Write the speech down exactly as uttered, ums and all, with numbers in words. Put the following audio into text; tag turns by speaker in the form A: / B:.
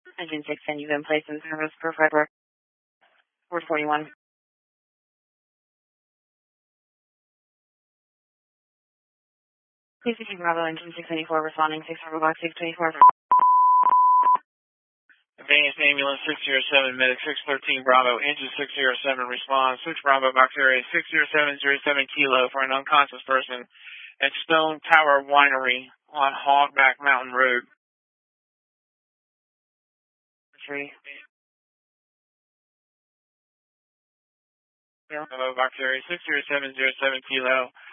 A: Engine six ten, you've been placed in service per Frederick. four forty-one. Please receive Bravo Engine six ninety-four responding six Bravo Box six twenty-four.
B: Advanced Ambulance six zero seven, Medic six thirteen Bravo, Engine six zero seven responds, six Bravo Box Area six zero seven zero seven Kilo for an unconscious person at Stone Tower Winery on Hogback Mountain Road.
A: Three.
B: Bravo Box Area six zero seven zero seven Kilo